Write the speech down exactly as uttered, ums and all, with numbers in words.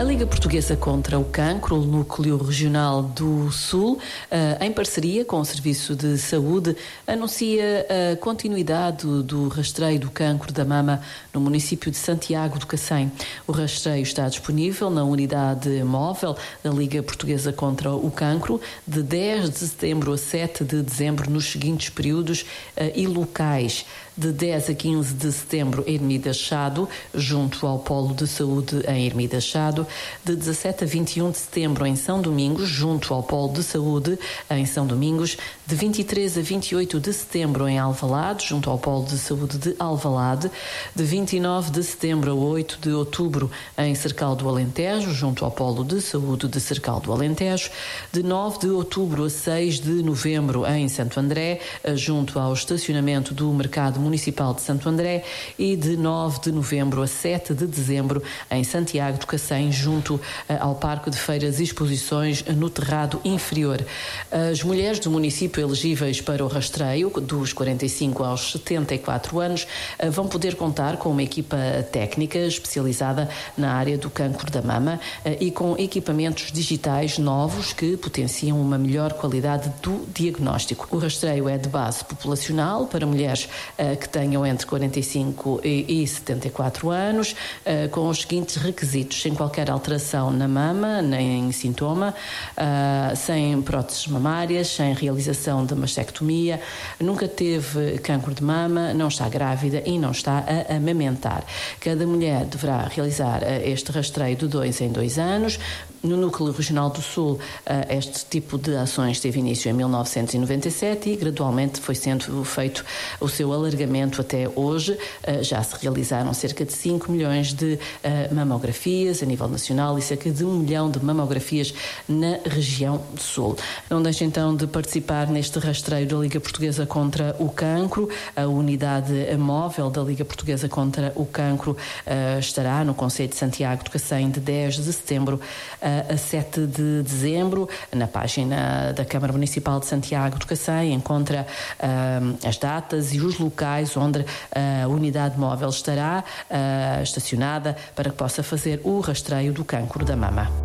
Liga Portuguesa contra o Cancro, o Núcleo Regional do Sul, em parceria com o Serviço de Saúde, anuncia a continuidade do rastreio do cancro da mama no município de Santiago do Cacém. O rastreio está disponível na unidade móvel da Liga Portuguesa contra o Cancro de dez de setembro a sete de dezembro nos seguintes períodos e locais. De dez a quinze de setembro em Ermidas Chado, junto ao Polo de Saúde em Ermidas Chado. De dezassete a vinte e um de setembro em São Domingos, junto ao Polo de Saúde em São Domingos. De vinte e três a vinte e oito de setembro em Alvalade, junto ao Polo de Saúde de Alvalade. De vinte e nove de setembro a oito de outubro em Cercal do Alentejo, junto ao Polo de Saúde de Cercal do Alentejo. De nove de outubro a seis de novembro em Santo André, junto ao estacionamento do Mercado Municipal de Santo André, e de nove de novembro a sete de dezembro em Santiago do Cacém, junto ao Parque de Feiras e Exposições no Terrado Inferior. As mulheres do município elegíveis para o rastreio, dos quarenta e cinco aos setenta e quatro anos, vão poder contar com uma equipa técnica especializada na área do cancro da mama e com equipamentos digitais novos que potenciam uma melhor qualidade do diagnóstico. O rastreio é de base populacional para mulheres que tenham entre quarenta e cinco e setenta e quatro anos, com os seguintes requisitos: sem qualquer alteração na mama, nem sintoma, sem próteses mamárias, sem realização de mastectomia, nunca teve cancro de mama, não está grávida e não está a amamentar. Cada mulher deverá realizar este rastreio de dois em dois anos. No Núcleo Regional do Sul, este tipo de ações teve início em mil novecentos e noventa e sete e gradualmente foi sendo feito o seu alargamento até hoje. Já se realizaram cerca de cinco milhões de mamografias a nível nacional e cerca de um milhão de mamografias na região do Sul. Não deixe então de participar neste rastreio da Liga Portuguesa contra o Cancro. A unidade móvel da Liga Portuguesa contra o Cancro estará no concelho de Santiago do Cacém de dez de setembro a sete de dezembro. Na página da Câmara Municipal de Santiago do Cacém encontra uh, as datas e os locais onde a unidade móvel estará uh, estacionada para que possa fazer o rastreio do cancro da mama.